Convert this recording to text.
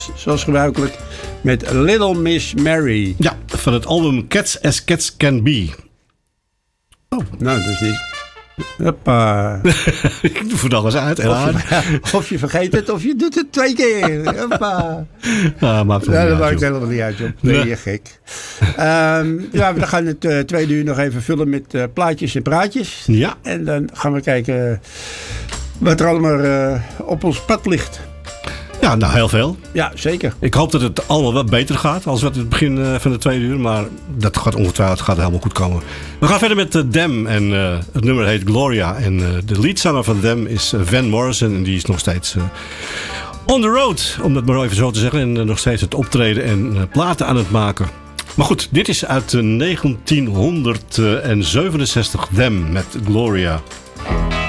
zoals gebruikelijk, met Little Miss Mary. Ja, van het album Cats as Cats Can Be. Oh, nou, dat is niet... Hoppa. Ik doe voor alles uit. Of je vergeet het, of je doet het 2 keer. Hoppa. Maakt dat maakt helemaal niet uit, joh. Nee, je gek. Ja, we gaan het 2 uur nog even vullen met plaatjes en praatjes. Ja. En dan gaan we kijken wat er allemaal op ons pad ligt. Ja, nou heel veel. Ja, zeker. Ik hoop dat het allemaal wat beter gaat als wat het begin van de 2 uur. Maar dat gaat ongetwijfeld helemaal goed komen. We gaan verder met Them. En het nummer heet Gloria. En de leadzanger van Them is Van Morrison. En die is nog steeds on the road, om dat maar even zo te zeggen. En nog steeds het optreden en platen aan het maken. Maar goed, dit is uit 1967. Them met Gloria.